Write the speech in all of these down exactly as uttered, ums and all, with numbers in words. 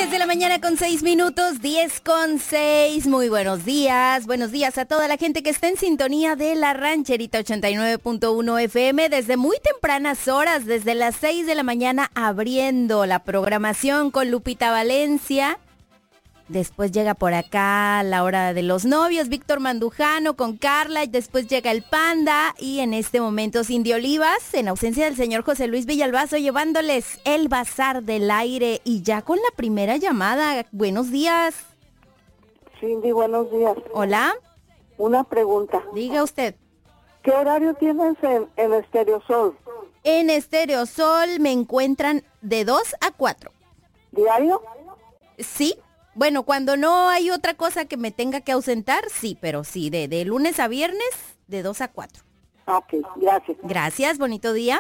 diez de la mañana con seis minutos, diez con seis. Muy buenos días. Buenos días a toda la gente que está en sintonía de la Rancherita ochenta y nueve punto uno F M desde muy tempranas horas, desde las seis de la mañana, abriendo la programación con Lupita Valencia. Después llega por acá la hora de los novios, Víctor Mandujano con Carla, y después llega el Panda, y en este momento Cindy Olivas, en ausencia del señor José Luis Villalbazo, llevándoles el bazar del aire, y ya con la primera llamada. Buenos días. Cindy, buenos días. Hola. Una pregunta. Diga usted. ¿Qué horario tienes en, en Estereosol? En Estereosol me encuentran de dos a cuatro. ¿Diario? Sí. Bueno, cuando no hay otra cosa que me tenga que ausentar, sí, pero sí, de, de lunes a viernes, de dos a cuatro. Ok, gracias. Gracias, bonito día.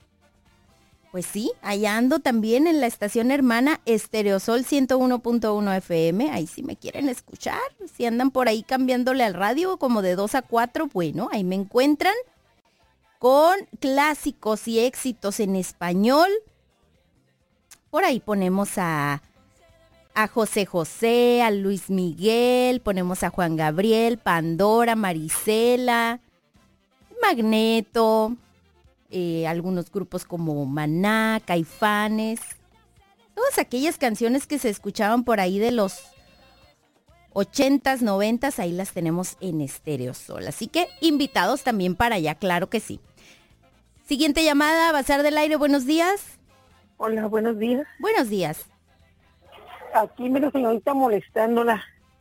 Pues sí, allá ando también en la estación hermana Estereosol ciento uno punto uno F M, ahí sí me quieren escuchar, si andan por ahí cambiándole al radio como de dos a cuatro, bueno, ahí me encuentran con clásicos y éxitos en español. Por ahí ponemos a... a José José, a Luis Miguel, ponemos a Juan Gabriel, Pandora, Marisela, Magneto, eh, algunos grupos como Maná, Caifanes, todas aquellas canciones que se escuchaban por ahí de los ochentas, noventas, ahí las tenemos en Estereosol. Así que invitados también para allá, claro que sí. Siguiente llamada, Bazar del Aire, buenos días. Hola, buenos días. Buenos días. Aquí, mira, señorita, molestándola.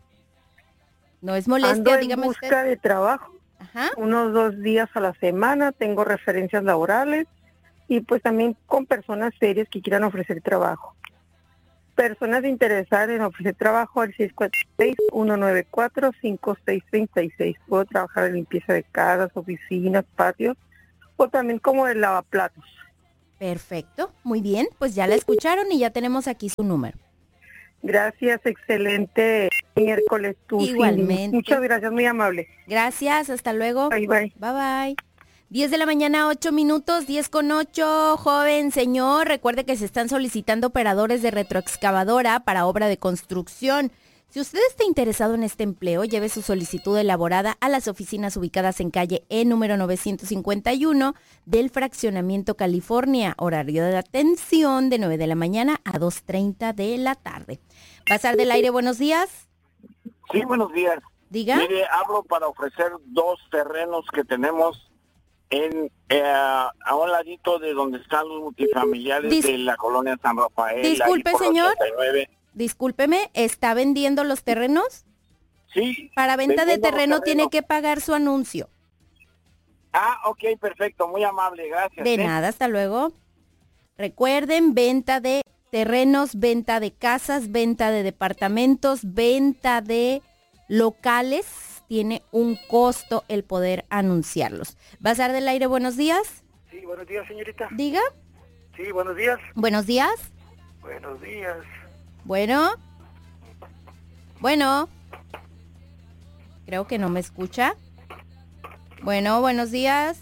No es molestia, Ando en dígame busca usted. de trabajo. Ajá. Unos dos días a la semana, tengo referencias laborales y pues también con personas serias que quieran ofrecer trabajo. Personas interesadas en ofrecer trabajo al seis cuatro seis, uno nueve cuatro, cinco seis tres seis. Puedo trabajar en limpieza de casas, oficinas, patios o también como de lavaplatos. Perfecto, muy bien, pues ya la escucharon y ya tenemos aquí su número. Gracias, excelente miércoles tú, Igualmente. Cindy. Muchas gracias, muy amable. Gracias, hasta luego. Bye, bye. Bye, bye. diez de la mañana, ocho minutos, diez con ocho. Joven señor, recuerde que se están solicitando operadores de retroexcavadora para obra de construcción. Si usted está interesado en este empleo, lleve su solicitud elaborada a las oficinas ubicadas en calle E número novecientos cincuenta y uno del Fraccionamiento California. Horario de atención de nueve de la mañana a dos treinta de la tarde. Bazar del Aire, buenos días. Sí, buenos días. Diga. Mire, hablo para ofrecer dos terrenos que tenemos en eh, a un ladito de donde están los multifamiliares Dis- de la colonia San Rafael. Disculpe, ahí por señor. ochenta y nueve. Discúlpeme, ¿está vendiendo los terrenos? Sí. Para venta de vendiendo los terreno tiene terrenos. que pagar su anuncio. Ah, ok, perfecto, muy amable, gracias. De ¿eh? nada, hasta luego. Recuerden, venta de terrenos, venta de casas, venta de departamentos, venta de locales. Tiene un costo el poder anunciarlos. Bazar del Aire, buenos días. Sí, buenos días, señorita. Diga. Sí, buenos días. Buenos días. Buenos días. Bueno. Bueno. Creo que no me escucha. Bueno, buenos días.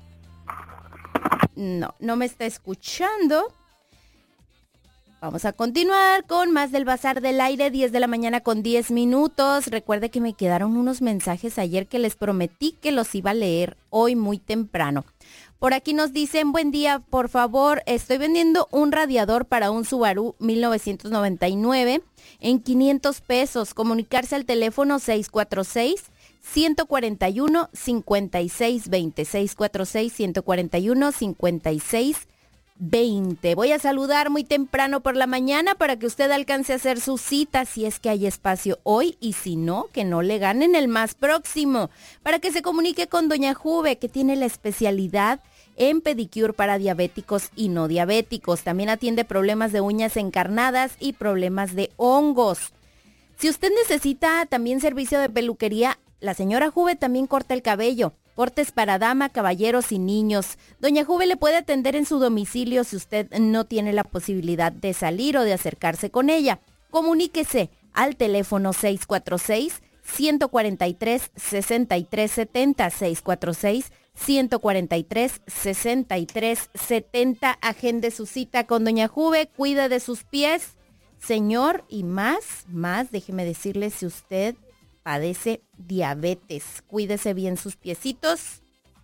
No, no me está escuchando. Vamos a continuar con más del Bazar del Aire, diez de la mañana con diez minutos. Recuerde que me quedaron unos mensajes ayer que les prometí que los iba a leer hoy muy temprano. Por aquí nos dicen, buen día, por favor, estoy vendiendo un radiador para un Subaru mil novecientos noventa y nueve en quinientos pesos. Comunicarse al teléfono seis cuatro seis, uno cuatro uno, cinco seis dos cero, seis cuatro seis, uno cuatro uno, cinco seis veinte. Voy a saludar muy temprano por la mañana para que usted alcance a hacer su cita si es que hay espacio hoy y si no, que no le ganen el más próximo. Para que se comunique con Doña Juve, que tiene la especialidad en pedicure para diabéticos y no diabéticos. También atiende problemas de uñas encarnadas y problemas de hongos. Si usted necesita también servicio de peluquería, la señora Juve también corta el cabello. Cortes para dama, caballeros y niños. Doña Juve le puede atender en su domicilio si usted no tiene la posibilidad de salir o de acercarse con ella. Comuníquese al teléfono seis cuatro seis, uno cuatro tres, seis tres siete cero, seis cuatro seis, uno cuatro tres, seis tres siete cero. Agende su cita con Doña Juve, cuide de sus pies señor, y más, más, déjeme decirle, si usted padece diabetes, cuídese bien sus piecitos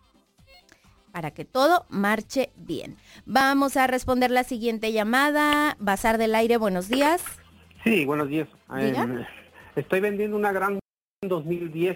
para que todo marche bien. Vamos a responder la siguiente llamada. Bazar del Aire, buenos días. Sí, buenos días. ¿Diga? Eh, estoy vendiendo una gran dos mil diez.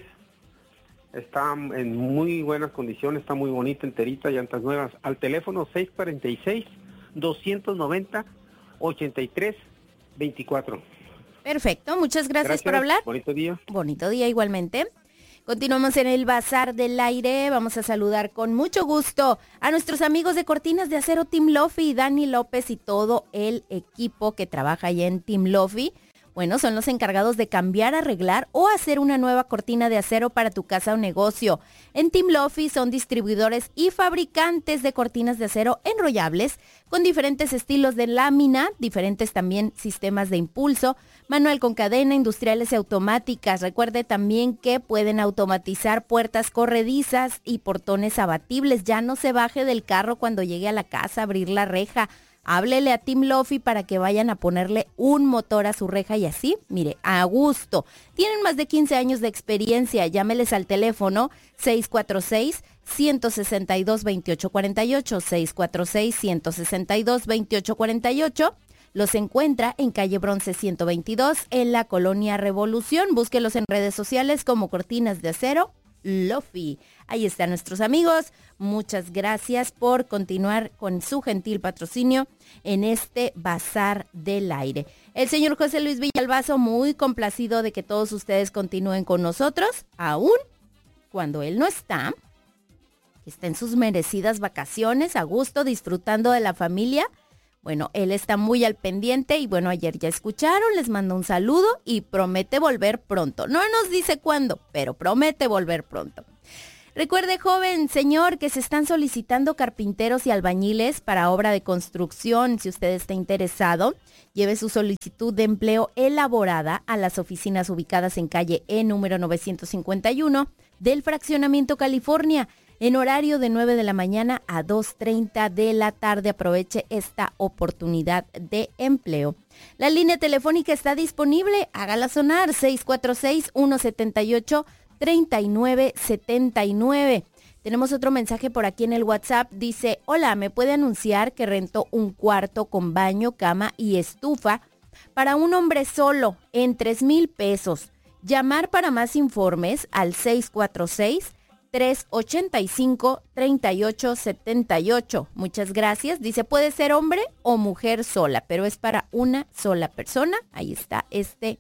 Está en muy buenas condiciones, está muy bonita, enterita, llantas nuevas. Al teléfono seis cuatro seis, dos nueve cero, ocho tres dos cuatro. Perfecto, muchas gracias, Gracias por hablar. Bonito día. Bonito día igualmente. Continuamos en el Bazar del Aire. Vamos a saludar con mucho gusto a nuestros amigos de Cortinas de Acero Team Lofi, Dani López y todo el equipo que trabaja allá en Team Lofi. Bueno, son los encargados de cambiar, arreglar o hacer una nueva cortina de acero para tu casa o negocio. En Team Lofi son distribuidores y fabricantes de cortinas de acero enrollables con diferentes estilos de lámina, diferentes también sistemas de impulso, manual con cadena, industriales y automáticas. Recuerde también que pueden automatizar puertas corredizas y portones abatibles. Ya no se baje del carro cuando llegue a la casa a abrir la reja. Háblele a Team Lofi para que vayan a ponerle un motor a su reja y así, mire, a gusto. Tienen más de quince años de experiencia. Llámeles al teléfono seis cuatro seis, uno seis dos, dos ocho cuatro ocho, seis cuatro seis, uno seis dos, dos ocho cuatro ocho. Los encuentra en calle Bronce ciento veintidós en la Colonia Revolución. Búsquelos en redes sociales como Cortinas de Acero Lofi. Ahí están nuestros amigos. Muchas gracias por continuar con su gentil patrocinio en este Bazar del Aire. El señor José Luis Villalbazo, muy complacido de que todos ustedes continúen con nosotros, aún cuando él no está, está en sus merecidas vacaciones, a gusto, disfrutando de la familia. Bueno, él está muy al pendiente y bueno, ayer ya escucharon, les mando un saludo y promete volver pronto. No nos dice cuándo, pero promete volver pronto. Recuerde, joven, señor, que se están solicitando carpinteros y albañiles para obra de construcción. Si usted está interesado, lleve su solicitud de empleo elaborada a las oficinas ubicadas en calle E número novecientos cincuenta y uno del Fraccionamiento California, en horario de nueve de la mañana a dos treinta de la tarde. Aproveche esta oportunidad de empleo. La línea telefónica está disponible, hágala sonar, seis cuatro seis, uno siete ocho, tres nueve siete nueve. Tenemos otro mensaje por aquí en el WhatsApp. Dice, hola, ¿me puede anunciar que rento un cuarto con baño, cama y estufa para un hombre solo en tres mil pesos? Llamar para más informes al seis cuatro seis, tres ocho cinco, tres ocho siete ocho. Muchas gracias. Dice, puede ser hombre o mujer sola, pero es para una sola persona. Ahí está este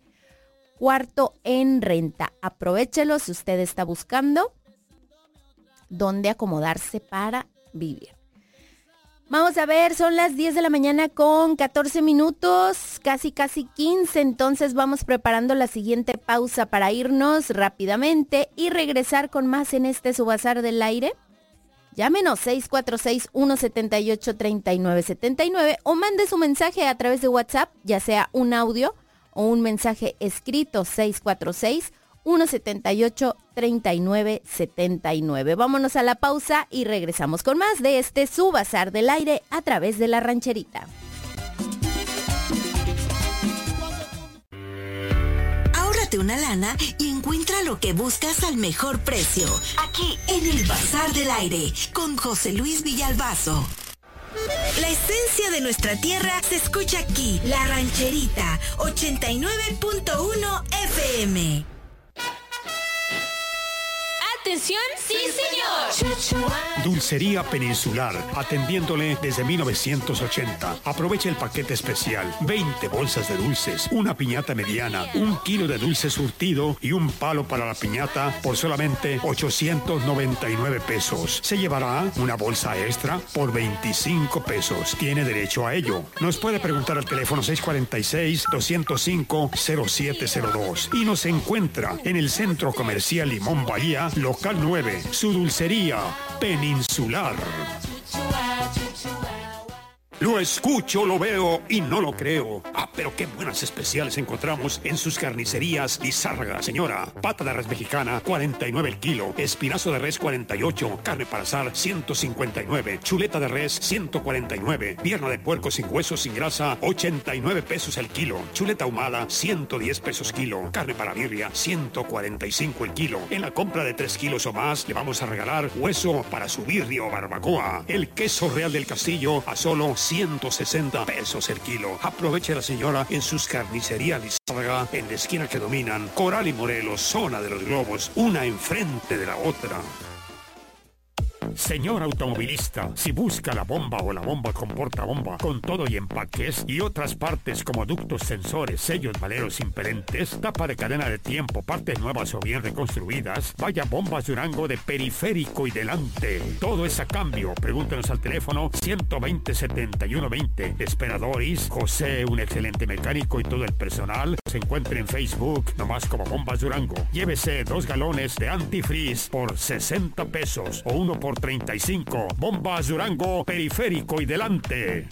cuarto en renta. Aprovéchelo si usted está buscando dónde acomodarse para vivir. Vamos a ver, son las diez de la mañana con catorce minutos, casi casi quince, entonces vamos preparando la siguiente pausa para irnos rápidamente y regresar con más en este su Bazar del Aire. Llámenos seis cuatro seis, uno siete ocho, tres nueve siete nueve o mande su mensaje a través de WhatsApp, ya sea un audio o un mensaje escrito, seis cuatro seis, uno siete ocho, tres nueve siete nueve. Vámonos a la pausa y regresamos con más de este su Bazar del Aire a través de La Rancherita. Ahórrate una lana y encuentra lo que buscas al mejor precio. Aquí en el Bazar del Aire con José Luis Villalbazo. La esencia de nuestra tierra se escucha aquí. La Rancherita, ochenta y nueve punto uno F M. ¡Atención! ¡Sí, señor! Dulcería Peninsular, atendiéndole desde mil novecientos ochenta. Aproveche el paquete especial. veinte bolsas de dulces, una piñata mediana, un kilo de dulce surtido y un palo para la piñata por solamente ochocientos noventa y nueve pesos. Se llevará una bolsa extra por veinticinco pesos. Tiene derecho a ello. Nos puede preguntar al teléfono seis cuatro seis, dos cero cinco, cero siete cero dos y nos encuentra en el Centro Comercial Limón Bahía, local nueve, su dulcería Peninsular. Lo escucho, lo veo y no lo creo. Pero qué buenas especiales encontramos en sus carnicerías Lizárraga. Señora, pata de res mexicana, cuarenta y nueve el kilo. Espinazo de res, cuarenta y ocho. Carne para asar, ciento cincuenta y nueve. Chuleta de res, ciento cuarenta y nueve. Pierna de puerco sin hueso, sin grasa, ochenta y nueve pesos el kilo. Chuleta ahumada, ciento diez pesos kilo. Carne para birria, ciento cuarenta y cinco el kilo. En la compra de tres kilos o más, le vamos a regalar hueso para su birria o barbacoa. El queso Real del Castillo a solo ciento sesenta pesos el kilo. Aproveche la señora en sus carnicerías Lizárraga, en la esquina que dominan Coral y Morelos, zona de los globos, una enfrente de la otra. Señor automovilista, si busca la bomba o la bomba con portabomba, con todo y empaques y otras partes como ductos, sensores, sellos, valeros impelentes, tapa de cadena de tiempo, partes nuevas o bien reconstruidas, vaya Bombas Durango de Periférico y Delante. Todo es a cambio. Pregúntenos al teléfono ciento veinte, setenta y uno veinte. Esperadores, José, un excelente mecánico y todo el personal se encuentra en Facebook, nomás como Bombas Durango. Llévese dos galones de antifreeze por sesenta pesos o uno por treinta y cinco. Bombas Durango, Periférico y Delante.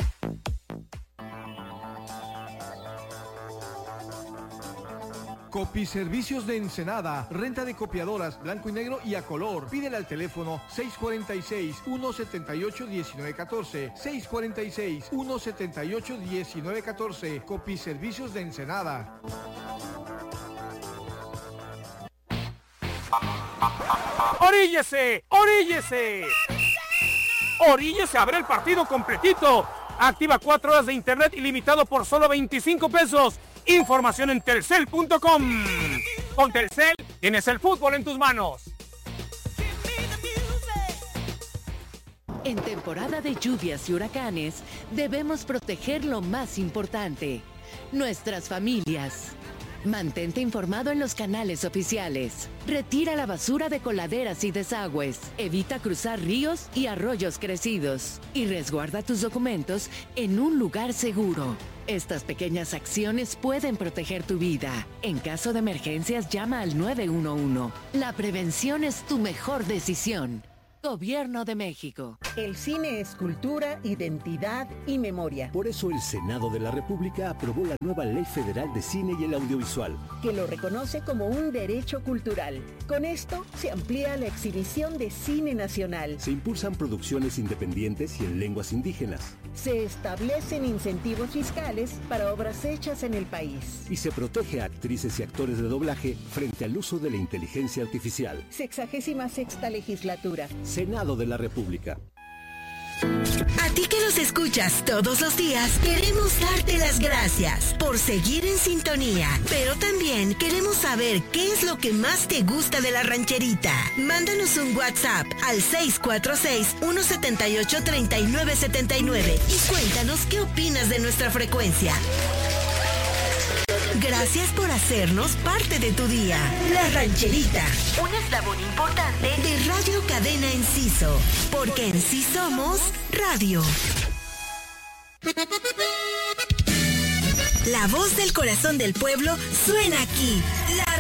Copiservicios de Ensenada, renta de copiadoras blanco y negro y a color. Pídele al teléfono seis cuatro seis, uno siete ocho, uno nueve uno cuatro, seis cuatro seis, uno siete ocho, uno nueve uno cuatro. Copiservicios de Ensenada. ¡Oríllese! ¡Oríllese! ¡Oríllese a ver el partido completito! Activa cuatro horas de internet ilimitado por solo veinticinco pesos. Información en telcel punto com. Con Telcel tienes el fútbol en tus manos. En temporada de lluvias y huracanes, debemos proteger lo más importante, nuestras familias. Mantente informado en los canales oficiales. Retira la basura de coladeras y desagües. Evita cruzar ríos y arroyos crecidos. Y resguarda tus documentos en un lugar seguro. Estas pequeñas acciones pueden proteger tu vida. En caso de emergencias, llama al nueve uno uno. La prevención es tu mejor decisión. Gobierno de México. El cine es cultura, identidad y memoria. Por eso el Senado de la República aprobó la nueva Ley Federal de Cine y el Audiovisual, que lo reconoce como un derecho cultural. Con esto se amplía la exhibición de cine nacional. Se impulsan producciones independientes y en lenguas indígenas. Se establecen incentivos fiscales para obras hechas en el país. Y se protege a actrices y actores de doblaje frente al uso de la inteligencia artificial. Sexagésima sexta legislatura. Senado de la República. A ti que nos escuchas todos los días, queremos darte las gracias por seguir en sintonía. Pero también queremos saber qué es lo que más te gusta de La Rancherita. Mándanos un WhatsApp al seis cuatro seis, uno siete ocho, tres nueve siete nueve y cuéntanos qué opinas de nuestra frecuencia. Gracias por hacernos parte de tu día. La Rancherita, un eslabón importante de Radio Cadena Enciso, porque en sí somos radio. La voz del corazón del pueblo suena aquí,